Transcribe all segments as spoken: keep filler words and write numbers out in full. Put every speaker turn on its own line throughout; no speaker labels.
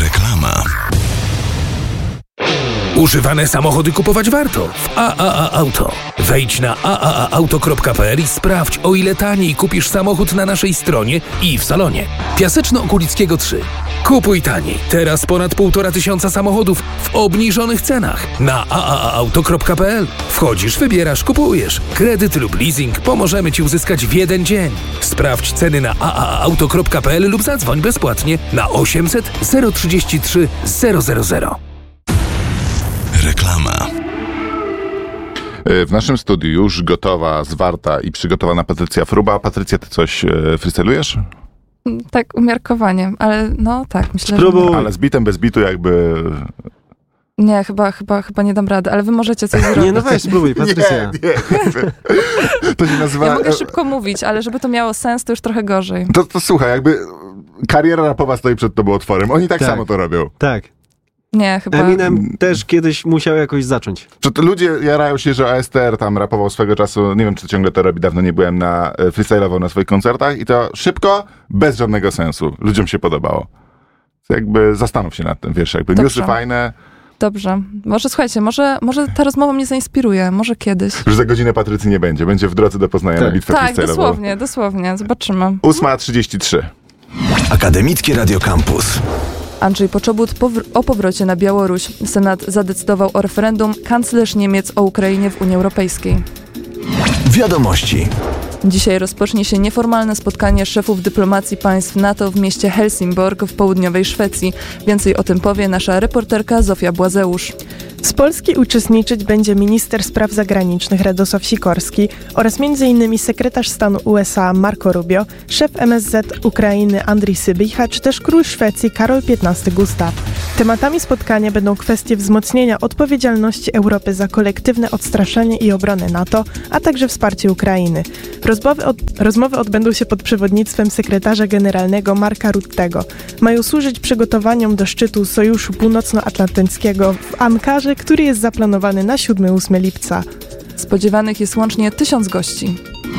Reklama. Używane samochody kupować warto w A A A Auto. Wejdź na a a a auto kropka p l i sprawdź, o ile taniej kupisz samochód na naszej stronie i w salonie. Piaseczno-Okulickiego trzy. Kupuj taniej. Teraz ponad półtora tysiąca samochodów w obniżonych cenach na a a a auto kropka p l. Wchodzisz, wybierasz, kupujesz. Kredyt lub leasing pomożemy Ci uzyskać w jeden dzień. Sprawdź ceny na a a a auto kropka p l lub zadzwoń bezpłatnie na osiemset zero trzydzieści trzy zero zero zero. Reklama.
W naszym studiu już gotowa, zwarta i przygotowana Patrycja Fruba. Patrycja, ty coś e, freestylujesz?
Tak, umiarkowanie, ale no tak, myślę,
Spróbuj.
że...
Ale z bitem, bez bitu jakby...
Nie, chyba, chyba, chyba nie dam rady, ale wy możecie coś zrobić.
Nie, no weź, spróbuj, Patrycja.
Nie, nie, nie. To się nazywa...
Ja mogę szybko mówić, ale żeby to miało sens, to już trochę gorzej.
To, to słuchaj, jakby kariera rapowa stoi przed tobą otworem. Oni tak, tak samo to robią.
Tak.
Nie, chyba...
Eminem też kiedyś musiał jakoś zacząć.
Czy to ludzie jarają się, że A S T R tam rapował swego czasu, nie wiem, czy ciągle to robi, dawno nie byłem na freestyle'ował na swoich koncertach i to szybko, bez żadnego sensu. Ludziom się podobało. Jakby zastanów się nad tym, wiesz, jakby
Dobrze.
newsy fajne.
Dobrze. Może słuchajcie, może, może ta rozmowa mnie zainspiruje, może kiedyś.
Już za godzinę Patrycji nie będzie, będzie w drodze do Poznania
tak.
na bitwę
Tak,
freestyle'ową.
dosłownie, dosłownie, zobaczymy.
ósma trzydzieści trzy.
Akademickie Radio Campus.
Andrzej Poczobut powr- o powrocie na Białoruś. Senat zadecydował o referendum. Kanclerz Niemiec o Ukrainie w Unii Europejskiej.
Wiadomości.
Dzisiaj rozpocznie się nieformalne spotkanie szefów dyplomacji państw NATO w mieście Helsingborg w południowej Szwecji. Więcej o tym powie nasza reporterka Zofia Błazeusz.
Z Polski uczestniczyć będzie minister spraw zagranicznych Radosław Sikorski oraz między innymi sekretarz stanu U S A Marco Rubio, szef M S Z Ukrainy Andrii Sybicha, czy też król Szwecji Karol piętnasty Gustaw. Tematami spotkania będą kwestie wzmocnienia odpowiedzialności Europy za kolektywne odstraszanie i obronę NATO, a także wsparcie Ukrainy. Rozmowy, od, rozmowy odbędą się pod przewodnictwem sekretarza generalnego Marka Ruttego. Mają służyć przygotowaniom do szczytu Sojuszu Północnoatlantyckiego w Ankarze, który jest zaplanowany na siódmego do ósmego lipca.
Spodziewanych jest łącznie tysiąc gości.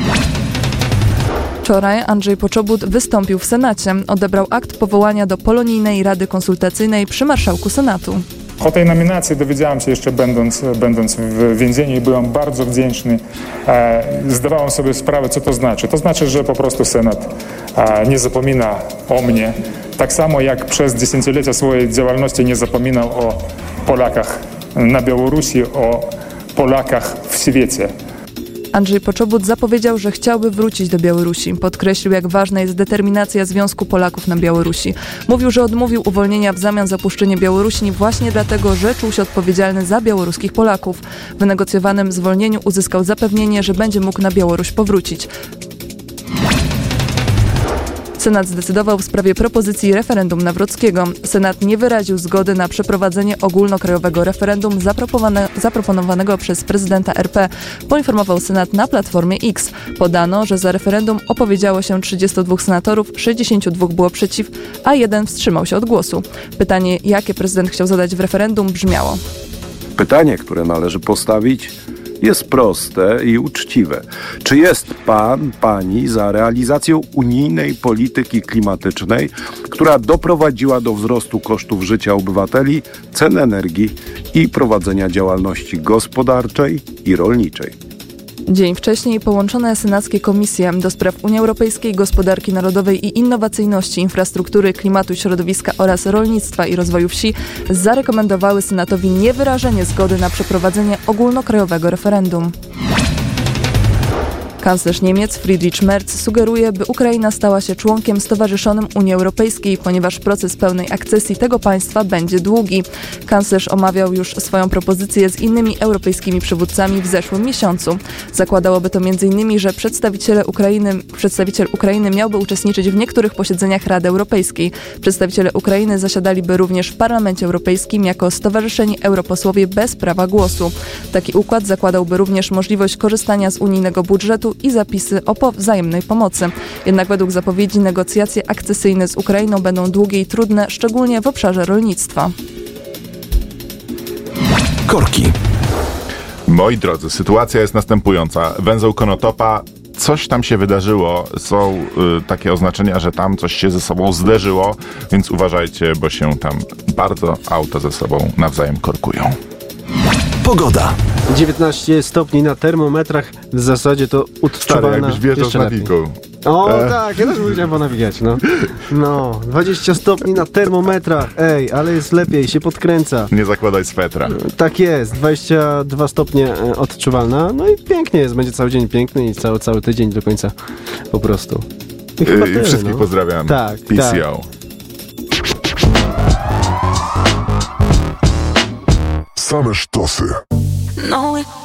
Wczoraj Andrzej Poczobut wystąpił w Senacie. Odebrał akt powołania do Polonijnej Rady Konsultacyjnej przy marszałku Senatu.
O tej nominacji dowiedziałem się jeszcze będąc, będąc w więzieniu i byłem bardzo wdzięczny. E, zdawałem sobie sprawę, co to znaczy. To znaczy, że po prostu Senat e, nie zapomina o mnie. Tak samo jak przez dziesięciolecia swojej działalności nie zapominał o Polakach na Białorusi, o Polakach w świecie.
Andrzej Poczobut zapowiedział, że chciałby wrócić do Białorusi. Podkreślił, jak ważna jest determinacja Związku Polaków na Białorusi. Mówił, że odmówił uwolnienia w zamian za opuszczenie Białorusi właśnie dlatego, że czuł się odpowiedzialny za białoruskich Polaków. W wynegocjowanym zwolnieniu uzyskał zapewnienie, że będzie mógł na Białoruś powrócić. Senat zdecydował w sprawie propozycji referendum nawrockiego. Senat nie wyraził zgody na przeprowadzenie ogólnokrajowego referendum zaproponowanego przez prezydenta R P, poinformował Senat na Platformie X. Podano, że za referendum opowiedziało się trzydziestu dwóch senatorów, sześćdziesięciu dwóch było przeciw, a jeden wstrzymał się od głosu. Pytanie, jakie prezydent chciał zadać w referendum, brzmiało:
Pytanie, które należy postawić, jest proste i uczciwe. Czy jest pan, pani za realizacją unijnej polityki klimatycznej, która doprowadziła do wzrostu kosztów życia obywateli, cen energii i prowadzenia działalności gospodarczej i rolniczej?
Dzień wcześniej połączone senackie komisje do spraw Unii Europejskiej, Gospodarki Narodowej i Innowacyjności, Infrastruktury, Klimatu i Środowiska oraz Rolnictwa i Rozwoju Wsi zarekomendowały Senatowi niewyrażenie zgody na przeprowadzenie ogólnokrajowego referendum. Kanclerz Niemiec Friedrich Merz sugeruje, by Ukraina stała się członkiem stowarzyszonym Unii Europejskiej, ponieważ proces pełnej akcesji tego państwa będzie długi. Kanclerz omawiał już swoją propozycję z innymi europejskimi przywódcami w zeszłym miesiącu. Zakładałoby to między innymi, że przedstawiciele Ukrainy, przedstawiciel Ukrainy miałby uczestniczyć w niektórych posiedzeniach Rady Europejskiej. Przedstawiciele Ukrainy zasiadaliby również w Parlamencie Europejskim jako stowarzyszeni europosłowie bez prawa głosu. Taki układ zakładałby również możliwość korzystania z unijnego budżetu i zapisy o wzajemnej pomocy. Jednak według zapowiedzi negocjacje akcesyjne z Ukrainą będą długie i trudne, szczególnie w obszarze rolnictwa.
Korki.
Moi drodzy, sytuacja jest następująca. Węzeł Konotopa coś tam się wydarzyło. Są y, takie oznaczenia, że tam coś się ze sobą zderzyło, więc uważajcie, bo się tam bardzo auta ze sobą nawzajem korkują.
Pogoda.
dziewiętnaście stopni na termometrach, w zasadzie to
Stary,
odczuwalna.
jakbyś wjeżdżał z
jeszcze lepiej.
nawiką.
O
E.
tak, ja też bym chciał ponawigiać, no. No, dwadzieścia stopni na termometrach, ej, ale jest lepiej, się podkręca.
Nie zakładaj swetra.
Tak jest, dwadzieścia dwa stopnie e, odczuwalna, no i pięknie jest, będzie cały dzień piękny i cały, cały tydzień do końca po prostu. I chyba
Y,
tyle,
wszystkich
no.
pozdrawiam.
Tak,
P C O.
Same sztosy.
No, it